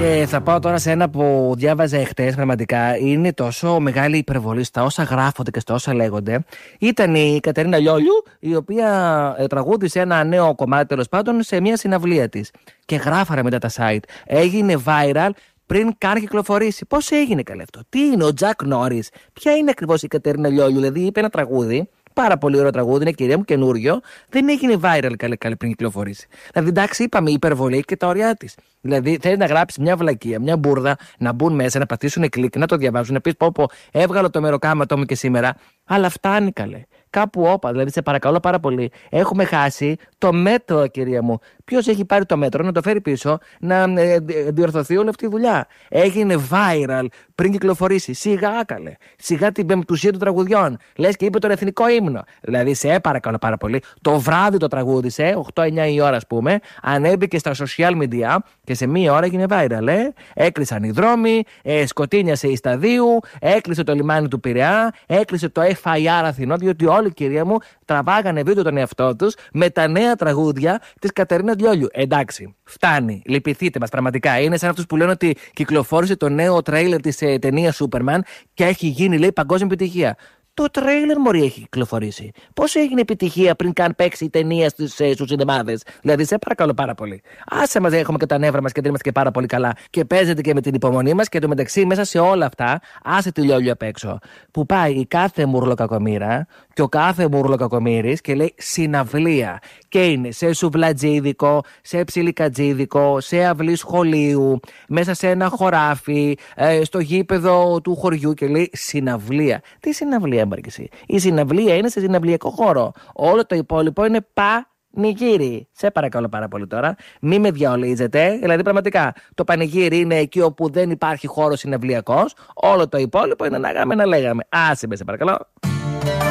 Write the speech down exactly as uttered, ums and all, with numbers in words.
Και θα πάω τώρα σε ένα που διάβαζα εχθές. Πραγματικά είναι τόσο μεγάλη υπερβολή στα όσα γράφονται και στα όσα λέγονται. Ήταν η Κατερίνα Λιόλιου, η οποία ε, τραγούδισε ένα νέο κομμάτι, τέλος πάντων, σε μια συναυλία της. Και γράφαρα μετά τα site. Έγινε viral πριν καν κυκλοφορήσει. Πώς έγινε καλέ αυτό? Τι είναι ο Τζακ Νόρις? Ποια είναι ακριβώς η Κατερίνα Λιόλιου? Δηλαδή είπε ένα τραγούδι. Πάρα πολύ ωραίο τραγούδι, είναι κυρία μου, καινούριο. Δεν έγινε viral καλέ καλέ πριν κυκλοφορήσει. Δηλαδή, εντάξει, είπαμε η υπερβολή και τα ωριά τη. Δηλαδή, θέλει να γράψει μια βλακεία, μια μπουρδα, να μπουν μέσα, να πατήσουν κλικ, να το διαβάζουν, να πει πω, πω, έβγαλα το μεροκάματό μου και σήμερα. Αλλά φτάνει καλέ. Κάπου όπα, δηλαδή, σε παρακαλώ πάρα πολύ. Έχουμε χάσει το μέτρο, κυρία μου. Ποιος έχει πάρει το μέτρο να το φέρει πίσω, να ε, διορθωθεί όλη αυτή η δουλειά? Έγινε viral πριν κυκλοφορήσει. Σιγά καλέ. Σιγά την πεμπτουσία των τραγουδιών. Λες και είπε τον εθνικό ύμνο. Δηλαδή, σε παρακαλώ πάρα πολύ. Το βράδυ το τραγούδισε, οκτώ εννιά η ώρα, ας πούμε, ανέβηκε στα social media και σε μία ώρα έγινε viral. Ε. Έκλεισαν οι δρόμοι, ε, σκοτίνιασε η Σταδίου, έκλεισε το λιμάνι του Πειραιά, έκλεισε το εφ άι αρ Αθηνών, διότι όλοι, κυρία μου, τραβάγανε βίντεο τον εαυτό τους με τα νέα τραγούδια της Κατερίνας Λιόλιου. Εντάξει, φτάνει. Λυπηθείτε μας, πραγματικά. Είναι σαν αυτούς που λένε ότι κυκλοφόρησε το νέο τρέιλερ της ε, ταινίας Superman και έχει γίνει, λέει, παγκόσμια επιτυχία. Το τρέιλερ μωρή έχει κυκλοφορήσει. Πώς έγινε επιτυχία πριν καν παίξει η ταινία στους, ε, στους σινεμάδες? Δηλαδή, σε παρακαλώ πάρα πολύ. Άσε μας, έχουμε και τα νεύρα μας και δεν είμαστε και πάρα πολύ καλά. Και παίζετε και με την υπομονή μας και εντωμεταξύ μέσα σε όλα αυτά, άσε τη Λιόλιου απ' έξω. Που πάει η κάθε μουρλοκακομήρα και ο κάθε μουρλοκακομύρης και λέει συναυλία. Και είναι σε σουβλατζίδικο, σε ψιλικατζίδικο, σε αυλή σχολείου, μέσα σε ένα χωράφι, ε, στο γήπεδο του χωριού και λέει συναυλία. Τι συναυλία? Η συναυλία είναι σε συναυλιακό χώρο. Όλο το υπόλοιπο είναι πανηγύρι. Σε παρακαλώ πάρα πολύ τώρα. Μη με διαολίζετε. Δηλαδή, πραγματικά το πανηγύρι είναι εκεί όπου δεν υπάρχει χώρο συναυλιακός. Όλο το υπόλοιπο είναι να γάμε να λέγαμε. Άσε με, σε παρακαλώ.